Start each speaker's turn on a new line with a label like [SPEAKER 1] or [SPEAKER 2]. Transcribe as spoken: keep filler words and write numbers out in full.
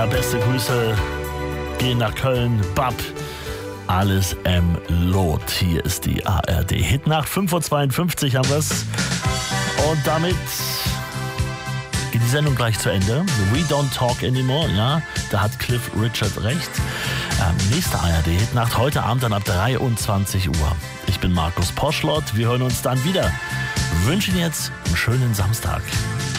[SPEAKER 1] beste Grüße gehen nach Köln. Bab, alles M. Lot. Hier ist die A R D Hitnacht. fünf Uhr zweiundfünfzig haben wir es. Und damit geht die Sendung gleich zu Ende. We don't talk anymore. Ja, da hat Cliff Richard recht. Ähm, nächste A R D Hitnacht heute Abend dann ab dreiundzwanzig Uhr. Ich bin Markus Poschlott. Wir hören uns dann wieder. Wünschen jetzt einen schönen Samstag.